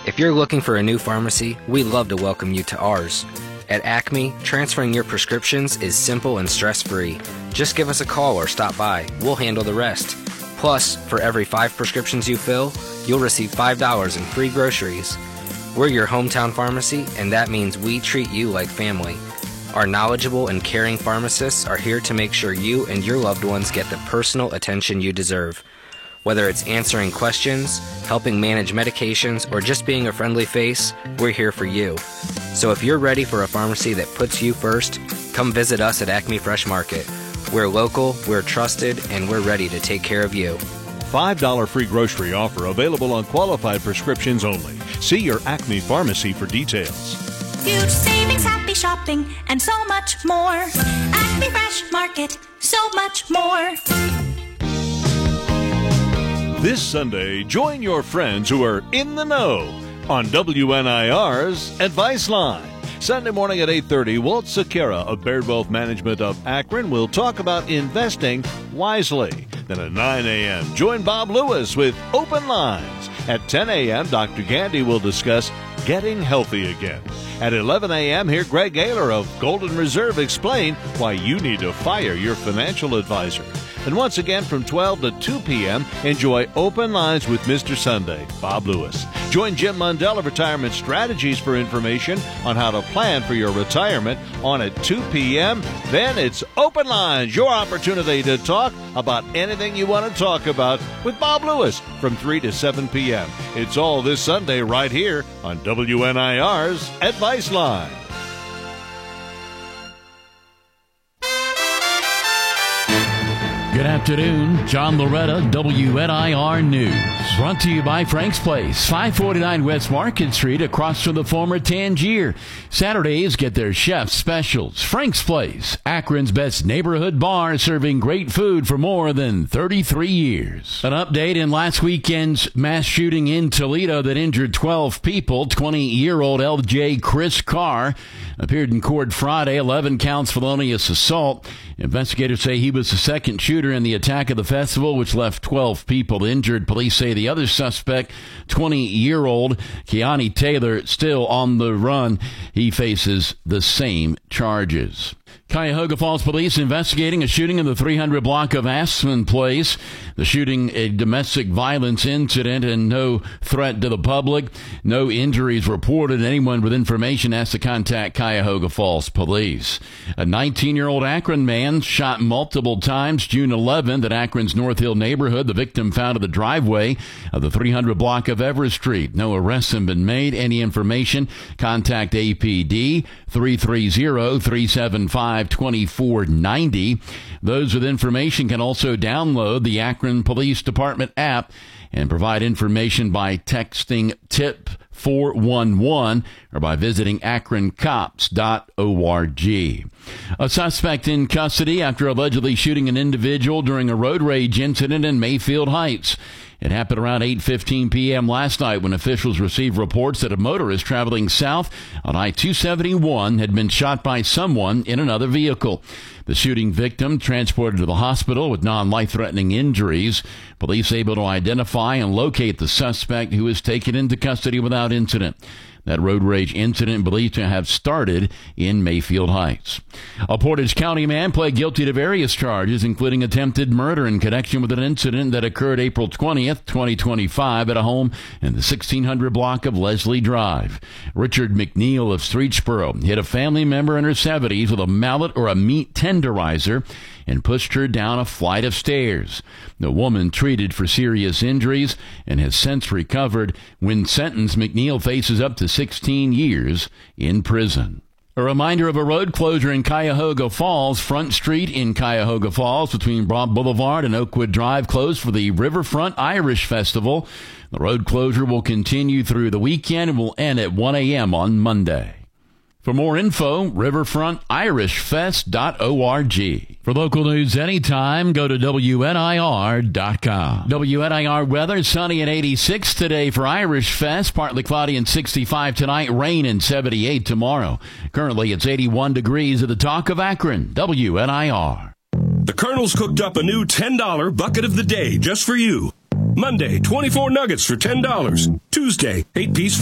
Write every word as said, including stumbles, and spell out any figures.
If you're looking for a new pharmacy, we'd love to welcome you to ours. At Acme, transferring your prescriptions is simple and stress-free. Just give us a call or stop by. We'll handle the rest. Plus, for every five prescriptions you fill, you'll receive five dollars in free groceries. We're your hometown pharmacy, and that means we treat you like family. Our knowledgeable and caring pharmacists are here to make sure you and your loved ones get the personal attention you deserve. Whether it's answering questions, helping manage medications, or just being a friendly face, we're here for you. So if you're ready for a pharmacy that puts you first, come visit us at Acme Fresh Market. We're local, we're trusted, and we're ready to take care of you. five dollars free grocery offer available on qualified prescriptions only. See your Acme pharmacy for details. Huge savings, happy shopping, and so much more. Acme Fresh Market, so much more. This Sunday, join your friends who are in the know on W N I R's Advice Line. Sunday morning at eight thirty, Walt Sakara of Baird Wealth Management of Akron will talk about investing wisely. Then at nine a.m., join Bob Lewis with Open Lines. At ten a.m., Doctor Gandy will discuss getting healthy again. At eleven a.m., hear Greg Ayler of Golden Reserve explain why you need to fire your financial advisor. And once again from twelve to two p.m., enjoy Open Lines with Mister Sunday, Bob Lewis. Join Jim Mundell of Retirement Strategies for information on how to plan for your retirement on at two p.m. Then it's Open Lines, your opportunity to talk about anything you want to talk about with Bob Lewis from three to seven p.m. It's all this Sunday right here on W N I R's Advice Line. Good afternoon, John Loretta, W N I R News. Brought to you by Frank's Place, five forty-nine West Market Street, across from the former Tangier. Saturdays get their chef specials. Frank's Place, Akron's best neighborhood bar, serving great food for more than thirty-three years. An update in last weekend's mass shooting in Toledo that injured twelve people. twenty-year-old L J Chris Carr appeared in court Friday, eleven counts felonious assault. Investigators say he was the second shooter in the attack of the festival, which left twelve people injured. Police say the other suspect, twenty-year-old Keani Taylor, still on the run. He faces the same charges. Cuyahoga Falls police investigating a shooting in the three hundred block of Aspen Place. The shooting, a domestic violence incident and no threat to the public. No injuries reported. Anyone with information has to contact Cuyahoga Falls police. A nineteen-year-old Akron man shot multiple times June eleventh at Akron's North Hill neighborhood. The victim found in the driveway of the three hundred block of Everett Street. No arrests have been made. Any information, contact A P D three three zero, three seven five, two four nine zero. Those with information can also download the Akron Police Department app and provide information by texting tip four one one or by visiting akron cops dot org. A suspect in custody after allegedly shooting an individual during a road rage incident in Mayfield Heights. It happened around eight fifteen p.m. last night when officials received reports that a motorist traveling south on I two seventy-one had been shot by someone in another vehicle. The shooting victim transported to the hospital with non-life-threatening injuries. Police able to identify and locate the suspect, who was taken into custody without incident. That road rage incident believed to have started in Mayfield Heights. A Portage County man pled guilty to various charges, including attempted murder in connection with an incident that occurred April twentieth, twenty twenty-five at a home in the sixteen hundred block of Leslie Drive. Richard McNeil of Streetsboro hit a family member in her seventies with a mallet or a meat tenderizer and pushed her down a flight of stairs. The woman treated for serious injuries and has since recovered. When sentenced, McNeil faces up to sixteen years in prison. A reminder of a road closure in Cuyahoga Falls. Front Street in Cuyahoga Falls between Broad Boulevard and Oakwood Drive closed for the Riverfront Irish Festival. The road closure will continue through the weekend and will end at one a.m. on Monday. For more info, riverfront irish fest dot org. For local news anytime, go to W N I R dot com. W N I R weather, sunny and eighty-six today for Irish Fest. Partly cloudy and sixty-five tonight, rain and seventy-eight tomorrow. Currently, it's eighty-one degrees at the Dock of Akron. W N I R. The Colonel's cooked up a new ten dollar bucket of the day just for you. Monday, twenty-four nuggets for ten dollars. Tuesday, eight piece